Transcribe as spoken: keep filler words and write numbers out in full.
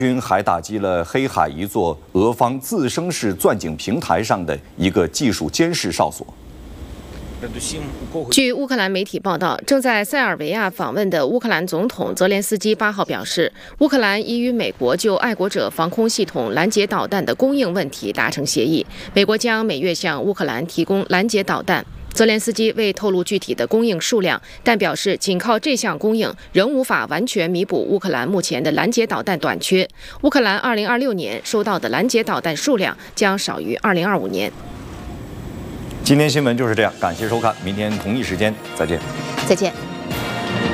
军还打击了黑海一座俄方自升式钻井平台上的一个技术监视哨所。 据乌克兰媒体报道，正在塞尔维亚访问的乌克兰总统泽连斯基八号表示，乌克兰已与美国就爱国者防空系统拦截导弹的供应问题达成协议，美国将每月向乌克兰提供拦截导弹。泽连斯基未透露具体的供应数量，但表示仅靠这项供应仍无法完全弥补乌克兰目前的拦截导弹短缺。乌克兰二零二六年收到的拦截导弹数量将少于二零二五年。 今天新闻就是这样，感谢收看，明天同一时间再见。 再见。